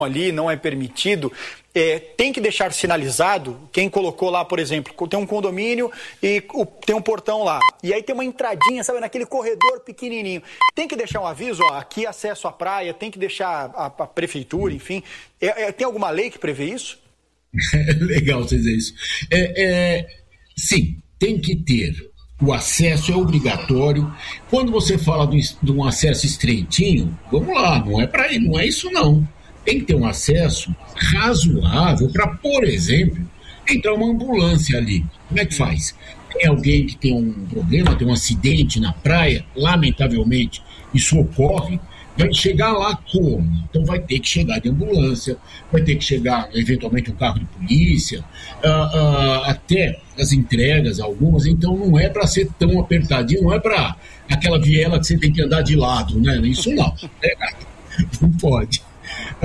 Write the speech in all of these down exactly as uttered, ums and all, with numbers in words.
ali não é permitido, é, tem que deixar sinalizado, quem colocou lá, por exemplo, tem um condomínio e o, tem um portão lá, e aí tem uma entradinha, sabe, naquele corredor pequenininho, tem que deixar um aviso, ó, aqui acesso à praia, tem que deixar a, a prefeitura, enfim, é, é, tem alguma lei que prevê isso? É legal você dizer isso. É, é, sim, tem que ter. O acesso é obrigatório. Quando você fala de, de um acesso estreitinho, vamos lá, não é para ir, não é isso não. Tem que ter um acesso razoável para, por exemplo, entrar uma ambulância ali. Como é que faz? Tem alguém que tem um problema, tem um acidente na praia, lamentavelmente, isso ocorre, vai chegar lá como? Então vai ter que chegar de ambulância, vai ter que chegar, eventualmente, um carro de polícia, uh, uh, até as entregas, algumas. Então não é para ser tão apertadinho, não é para aquela viela que você tem que andar de lado, né? Isso não, né? Não pode. Uh,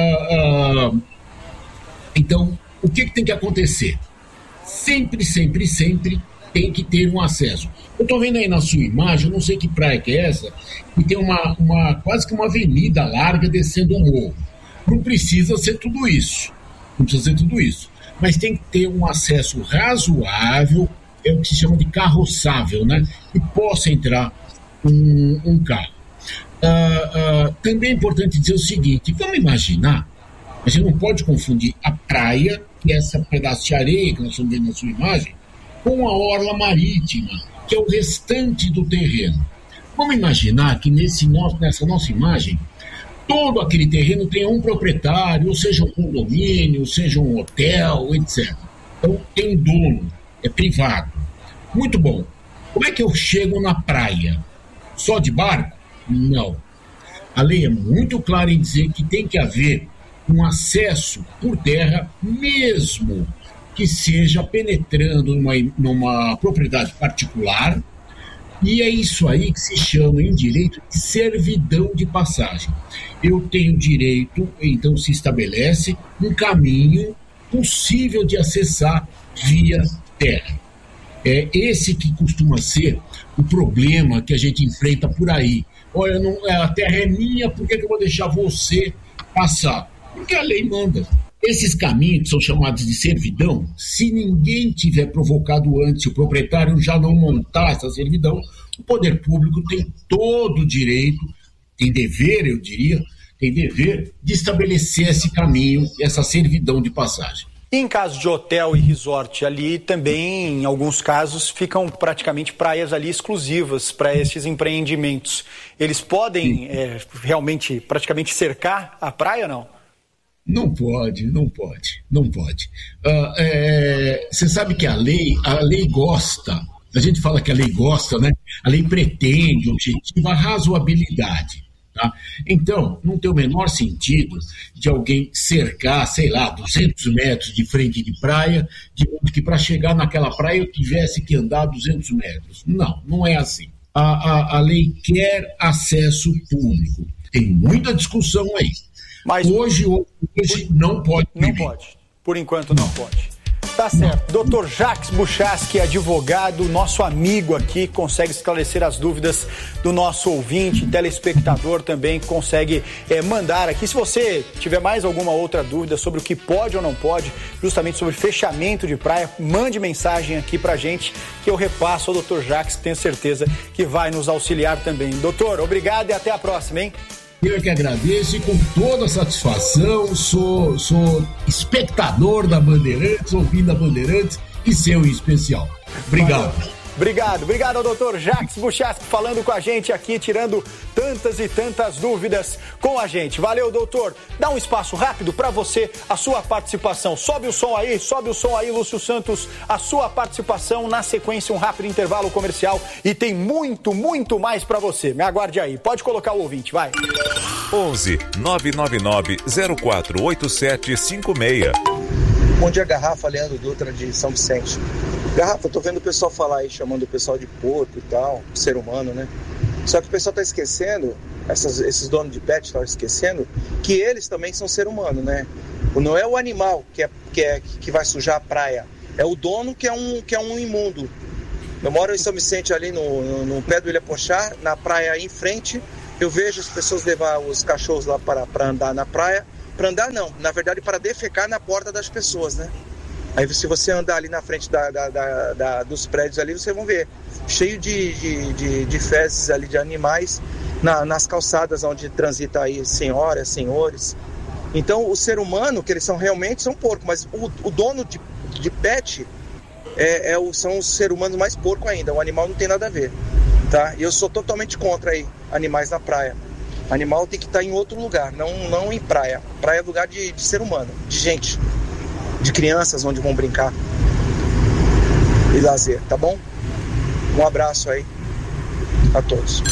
uh, uh, então, o que, que tem que acontecer? Sempre, sempre, sempre tem que ter um acesso. Eu estou vendo aí na sua imagem, eu não sei que praia que é essa, que tem uma, uma, quase que uma avenida larga descendo o morro. Não precisa ser tudo isso, não precisa ser tudo isso, mas tem que ter um acesso razoável, é o que se chama de carroçável, né? E possa entrar um, um carro. Uh, uh, também é importante dizer o seguinte, vamos imaginar, a gente não pode confundir a praia, que é essa pedaço de areia que nós estamos vendo na sua imagem, com a orla marítima, que é o restante do terreno. Vamos imaginar que nesse nosso, nessa nossa imagem, todo aquele terreno tem um proprietário, ou seja um condomínio, seja um hotel, etcétera. Então tem um dono, é privado. Muito bom. Como é que eu chego na praia? Só de barco? Não. A lei é muito clara em dizer que tem que haver um acesso por terra, mesmo que seja penetrando numa, numa propriedade particular, e é isso aí que se chama em direito de servidão de passagem. Eu tenho direito, então se estabelece um caminho possível de acessar via terra. É esse que costuma ser o problema que a gente enfrenta por aí. Olha, não, a terra é minha, por que, que eu vou deixar você passar? Porque a lei manda. Esses caminhos que são chamados de servidão, se ninguém tiver provocado antes, se o proprietário já não montar essa servidão, o poder público tem todo o direito, tem dever, eu diria, tem dever de estabelecer esse caminho, essa servidão de passagem. E em caso de hotel e resort ali, também, em alguns casos, ficam praticamente praias ali exclusivas para esses empreendimentos. Eles podem é, realmente, praticamente cercar a praia ou não? Não pode, não pode, não pode. Uh, é, você sabe que a lei, a lei gosta, a gente fala que a lei gosta, né? A lei pretende, objetiva a razoabilidade. Tá? Então, não tem o menor sentido de alguém cercar, sei lá, duzentos metros de frente de praia, de modo que para chegar naquela praia eu tivesse que andar duzentos metros. Não, não é assim. A, a, a lei quer acesso público. Tem muita discussão aí. Mas hoje, hoje não pode. Não pode. Por enquanto não pode. Tá certo. doutor Jacques Buchaski, advogado, nosso amigo aqui, consegue esclarecer as dúvidas do nosso ouvinte, telespectador também consegue é, mandar aqui. Se você tiver mais alguma outra dúvida sobre o que pode ou não pode, justamente sobre fechamento de praia, mande mensagem aqui pra gente que eu repasso ao doutor Jacques, que tenho certeza que vai nos auxiliar também. Doutor, obrigado e até a próxima, hein? Eu que agradeço e com toda satisfação sou, sou espectador da Bandeirantes, ouvindo a Bandeirantes e seu em especial. Obrigado. Valeu. Obrigado, obrigado ao doutor Jacques Buchaski falando com a gente aqui, tirando tantas e tantas dúvidas com a gente. Valeu, doutor. Dá um espaço rápido para você, a sua participação. Sobe o som aí, sobe o som aí, Lúcio Santos, a sua participação. Na sequência, um rápido intervalo comercial e tem muito, muito mais para você. Me aguarde aí. Pode colocar o ouvinte, vai. onze nove nove nove zero quatro oito sete cinco seis. Bom dia, Garrafa, Leandro Dutra de São Vicente. Garrafa, eu tô vendo o pessoal falar aí, chamando o pessoal de porco e tal, ser humano, né? Só que o pessoal tá esquecendo, essas, esses donos de pet estão esquecendo, que eles também são ser humano, né? Não é o animal que, é, que, é, que vai sujar a praia, é o dono que é um, que é um imundo. Eu moro em São Vicente, ali no, no, no pé do Ilha Pochá, na praia aí em frente, eu vejo as pessoas levar os cachorros lá para, para andar na praia, Para andar não, na verdade para defecar na porta das pessoas, né? Aí se você andar ali na frente da, da, da, da, dos prédios ali, vocês vão ver cheio de, de, de, de fezes ali de animais na, nas calçadas onde transita aí senhoras, senhores. Então o ser humano, que eles são realmente, são porco, mas o, o dono de, de pet é, é o, são os seres humanos mais porco ainda, o animal não tem nada a ver, tá? E eu sou totalmente contra aí animais na praia. Animal tem que estar em outro lugar, não, não em praia. Praia é lugar de, de ser humano, de gente, de crianças onde vão brincar e lazer, tá bom? Um abraço aí a todos.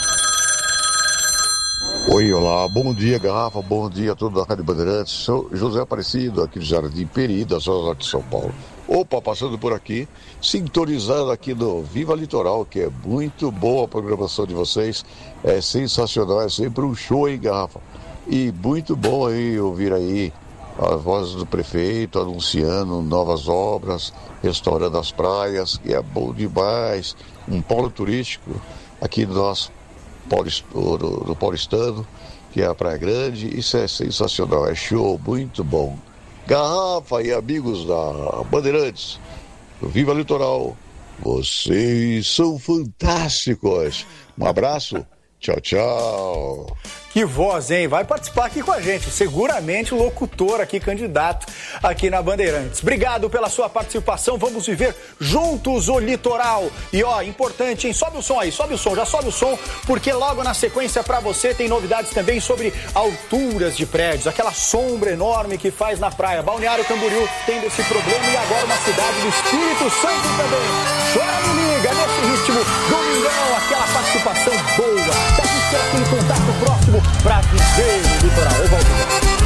Oi, olá, bom dia, Garrafa, bom dia a todos da Rádio Bandeirantes. Sou José Aparecido, aqui do Jardim Peri, da Zona Norte de São Paulo. Opa, passando por aqui, sintonizando aqui no Viva Litoral, que é muito boa a programação de vocês, é sensacional, é sempre um show, hein, Garrafa? E muito bom aí ouvir aí as vozes do prefeito anunciando novas obras, restaurando as praias, que é bom demais, um polo turístico aqui do nosso do, do paulistano, que é a Praia Grande. Isso é sensacional, é show, muito bom. Garrafa e amigos da Bandeirantes, Viva Litoral, vocês são fantásticos. Um abraço, tchau, tchau. Que voz, hein? Vai participar aqui com a gente, seguramente locutor aqui, candidato aqui na Bandeirantes. Obrigado pela sua participação, vamos viver juntos o litoral. E ó, importante, hein? Sobe o som aí, sobe o som, já sobe o som, porque logo na sequência pra você tem novidades também sobre alturas de prédios, aquela sombra enorme que faz na praia. Balneário Camboriú tendo esse problema e agora uma cidade do Espírito Santo também. Chora, me liga, nesse ritmo, domingão, aquela participação boa. A gente quer aquele contato próximo para viver o litoral. Eu volto.